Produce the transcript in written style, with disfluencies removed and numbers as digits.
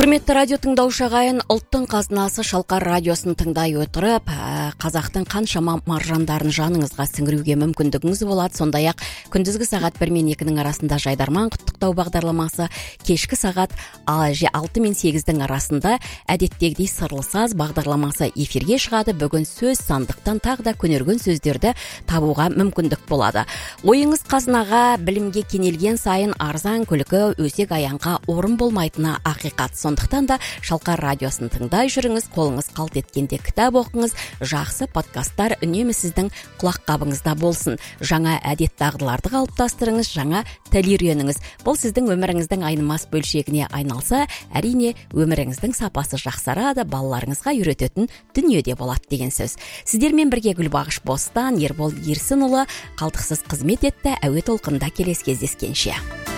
Құрметті радио тыңдаушы ағайын, ұлттың қазынасы Шалқар радиосын тыңдай отырып, қазақтың қаншама маржандарын жаныңызға сіңіруге мүмкіндігіңіз болады. Сондай-ақ күндізгі сағат 1 мен 2-нің арасында Жайдарман құттықтау бағдарламасы, кешкі сағат 6 мен 8-дің арасында әдеттегідей сырлы саз бағдарламасы эфирге шығады. Бүгін сөз сандықтан тағы да көнерген сөздерді табуға мүмкіндік болады. Ойыңыз қазынаға, білімге кенелген сайын арзан күлкі, өсек аяңға орын болмайтыны ақиқат. Сондықтан да Шалқар радиосын тыңдай жүріңіз, қолыңыз қалт еткенде кітап оқыңыз, жақсы подкасттар үнемі сіздің құлаққабыңызда болсын. Жаңа әдет дағдыларды қалыптастырыңыз, жаңа тіл үйреніңіз. Бұл сіздің өміріңіздің айнымас бөлшегіне айналса, әрине өміріңіздің сапасы жақсарады, балаларыңызға үйрететін дүниеде болады деген сөз. Сіздермен бірге Гүлбағыш Бостан, Ербол Ерсінұлы қалтықсыз қызмет етті. Әуе толқында келесі кездескенше.